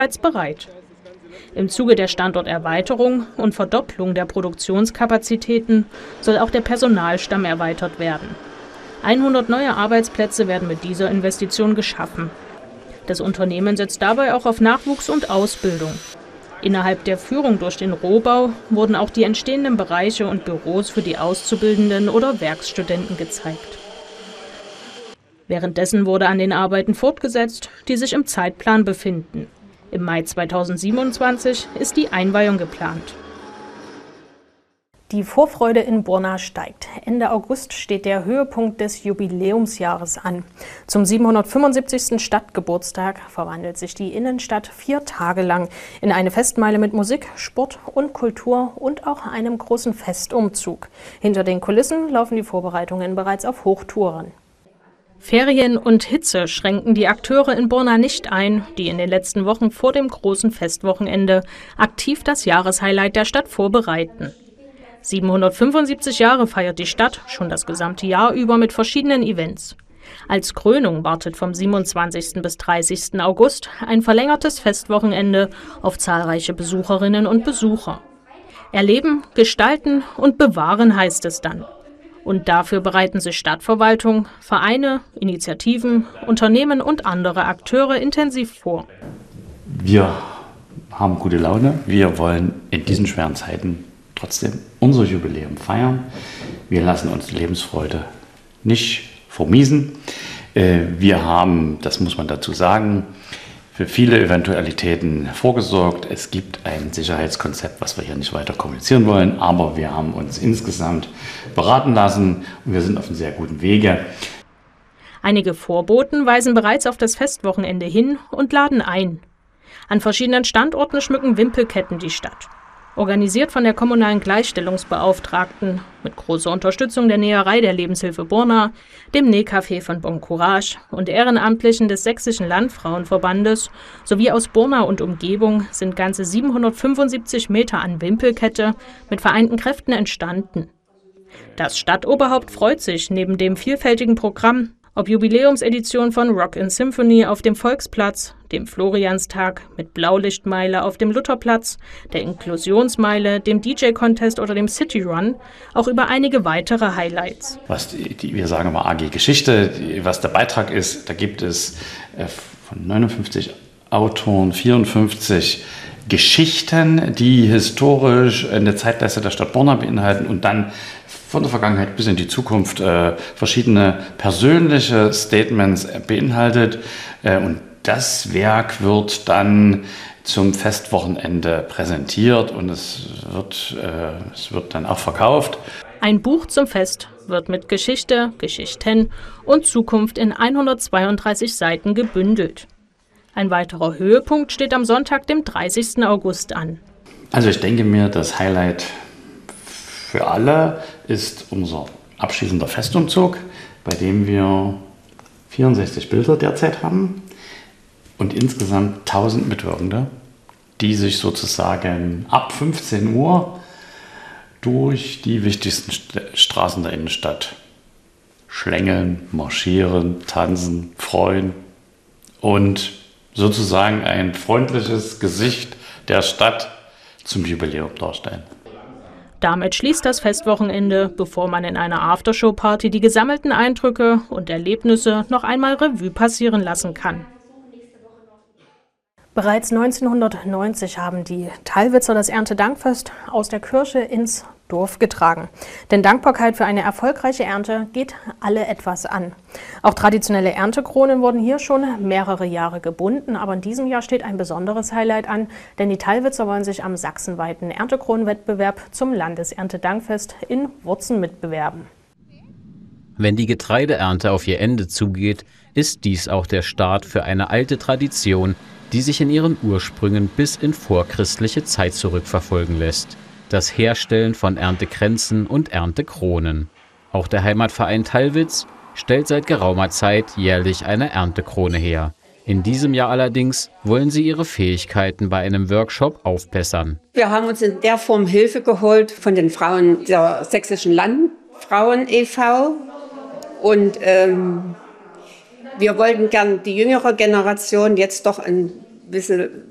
bereits bereit. Im Zuge der Standorterweiterung und Verdopplung der Produktionskapazitäten soll auch der Personalstamm erweitert werden. 100 neue Arbeitsplätze werden mit dieser Investition geschaffen. Das Unternehmen setzt dabei auch auf Nachwuchs und Ausbildung. Innerhalb der Führung durch den Rohbau wurden auch die entstehenden Bereiche und Büros für die Auszubildenden oder Werkstudenten gezeigt. Währenddessen wurde an den Arbeiten fortgesetzt, die sich im Zeitplan befinden. Im Mai 2027 ist die Einweihung geplant. Die Vorfreude in Borna steigt. Ende August steht der Höhepunkt des Jubiläumsjahres an. Zum 775. Stadtgeburtstag verwandelt sich die Innenstadt 4 Tage lang in eine Festmeile mit Musik, Sport und Kultur und auch einem großen Festumzug. Hinter den Kulissen laufen die Vorbereitungen bereits auf Hochtouren. Ferien und Hitze schränken die Akteure in Borna nicht ein, die in den letzten Wochen vor dem großen Festwochenende aktiv das Jahreshighlight der Stadt vorbereiten. 775 Jahre feiert die Stadt schon das gesamte Jahr über mit verschiedenen Events. Als Krönung wartet vom 27. bis 30. August ein verlängertes Festwochenende auf zahlreiche Besucherinnen und Besucher. Erleben, gestalten und bewahren heißt es dann. Und dafür bereiten sich Stadtverwaltung, Vereine, Initiativen, Unternehmen und andere Akteure intensiv vor. Wir haben gute Laune. Wir wollen in diesen schweren Zeiten trotzdem unser Jubiläum feiern. Wir lassen uns die Lebensfreude nicht vermiesen. Wir haben, das muss man dazu sagen, für viele Eventualitäten vorgesorgt. Es gibt ein Sicherheitskonzept, was wir hier nicht weiter kommunizieren wollen, aber wir haben uns insgesamt beraten lassen und wir sind auf einem sehr guten Wege. Einige Vorboten weisen bereits auf das Festwochenende hin und laden ein. An verschiedenen Standorten schmücken Wimpelketten die Stadt. Organisiert von der kommunalen Gleichstellungsbeauftragten, mit großer Unterstützung der Näherei der Lebenshilfe Borna, dem Nähcafé von Bon Courage und Ehrenamtlichen des Sächsischen Landfrauenverbandes sowie aus Borna und Umgebung sind ganze 775 Meter an Wimpelkette mit vereinten Kräften entstanden. Das Stadtoberhaupt freut sich neben dem vielfältigen Programm, ob Jubiläumsedition von Rock in Symphony auf dem Volksplatz, dem Florianstag mit Blaulichtmeile auf dem Lutherplatz, der Inklusionsmeile, dem DJ-Contest oder dem City Run, auch über einige weitere Highlights. Was wir sagen immer AG Geschichte, was der Beitrag ist, da gibt es von 59 Autoren 54 Geschichten, die historisch eine Zeitleiste der Stadt Borna beinhalten und dann von der Vergangenheit bis in die Zukunft verschiedene persönliche Statements beinhaltet. Und das Werk wird dann zum Festwochenende präsentiert und es wird dann auch verkauft. Ein Buch zum Fest wird mit Geschichte, Geschichten und Zukunft in 132 Seiten gebündelt. Ein weiterer Höhepunkt steht am Sonntag, dem 30. August an. Also ich denke mir, das Highlight für alle ist unser abschließender Festumzug, bei dem wir 64 Bilder derzeit haben und insgesamt 1000 Mitwirkende, die sich sozusagen ab 15 Uhr durch die wichtigsten Straßen der Innenstadt schlängeln, marschieren, tanzen, freuen und sozusagen ein freundliches Gesicht der Stadt zum Jubiläum darstellen. Damit schließt das Festwochenende, bevor man in einer Aftershow-Party die gesammelten Eindrücke und Erlebnisse noch einmal Revue passieren lassen kann. Bereits 1990 haben die Tallwitzer das Erntedankfest aus der Kirche ins Dorf getragen. Denn Dankbarkeit für eine erfolgreiche Ernte geht alle etwas an. Auch traditionelle Erntekronen wurden hier schon mehrere Jahre gebunden, aber in diesem Jahr steht ein besonderes Highlight an, denn die Tallwitzer wollen sich am sachsenweiten Erntekronenwettbewerb zum Landeserntedankfest in Wurzen mitbewerben. Wenn die Getreideernte auf ihr Ende zugeht, ist dies auch der Start für eine alte Tradition, die sich in ihren Ursprüngen bis in vorchristliche Zeit zurückverfolgen lässt. Das Herstellen von Erntekränzen und Erntekronen. Auch der Heimatverein Tallwitz stellt seit geraumer Zeit jährlich eine Erntekrone her. In diesem Jahr allerdings wollen sie ihre Fähigkeiten bei einem Workshop aufbessern. Wir haben uns in der Form Hilfe geholt von den Frauen der Sächsischen Landfrauen e.V. Und wir wollten gern die jüngere Generation jetzt doch ein bisschen